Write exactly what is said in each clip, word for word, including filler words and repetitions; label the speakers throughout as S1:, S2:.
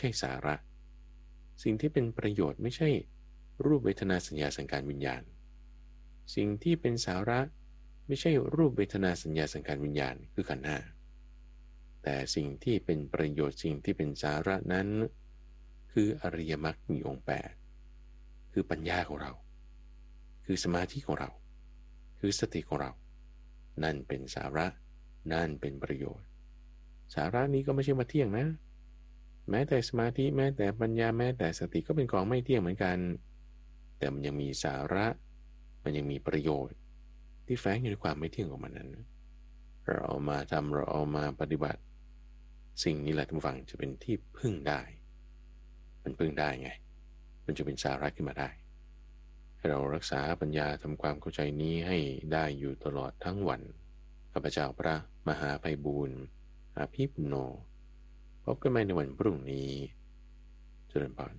S1: ใช่สาระสิ่งที่เป็นประโยชน์ไม่ใช่รูปเวทนาสัญญาสังขารวิญญาณสิ่งที่เป็นสาระไม่ใช่รูปเวทนาสัญญาสังขารวิญญาณคือขันธ์ห้าแต่สิ่งที่เป็นประโยชน์สิ่งที่เป็นสาระนั้นคืออริยมรรคมีองค์แปดคือปัญญาของเราคือสมาธิของเราคือสติของเรานั่นเป็นสาระนั่นเป็นประโยชน์สาระนี้ก็ไม่ใช่มาเที่ยงนะแม้แต่สมาธิแม้แต่ปัญญาแม้แต่สติก็เป็นของไม่เที่ยงเหมือนกันแต่มันยังมีสาระมันยังมีประโยชน์ที่แฝงอยู่ในความไม่เที่ยงของมันนั้นเราเอามาทำเราเอามาปฏิบัติสิ่งนี้แหละทุกฝั่งจะเป็นที่พึ่งได้มันพึ่งได้ไงมันจะเป็นสาระขึ้นมาได้ให้เรารักษาปัญญาทำความเข้าใจนี้ให้ได้อยู่ตลอดทั้งวันข้าพเจ้าพระมหาไพบูลย์อาภิปุณโญพบกันใหม่ในวันพรุ่งนี้เจริญพร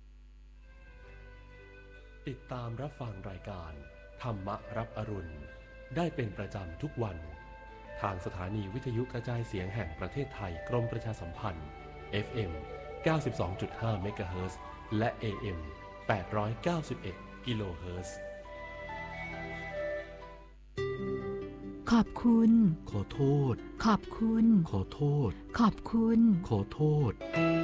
S2: ติดตามรับฟังรายการธรรมรับอรุณได้เป็นประจำทุกวันทางสถานีวิทยุกระจายเสียงแห่งประเทศไทยกรมประชาสัมพันธ์ เอฟ เอ็ม เก้าสิบสองจุดห้า เมกะเฮิรตซ์และ เอ เอ็ม แปดร้อยเก้าสิบเอ็ด กิโลเฮิรตซ์
S3: ขอบคุณ
S4: ขอโทษ
S3: ขอบคุณ
S4: ขอโทษ
S3: ขอบคุณ
S4: ขอโทษ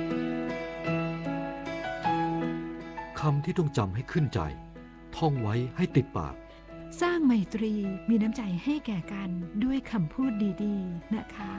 S4: คำที่ต้องจำให้ขึ้นใจท่องไว้ให้ติดปาก
S3: สร้างไมตรีมีน้ำใจให้แก่กันด้วยคำพูดดีๆนะคะ